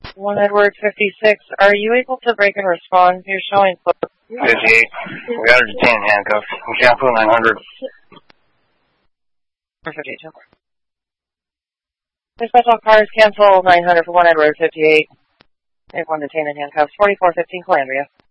1 Edward 56. Are you able to break and respond? You're showing 58. We got her detained in handcuffs. We can't put 900. 58. Special cars cancel 900 for 1 Edward 58. Everyone detained in handcuffs. 4415 Calandria.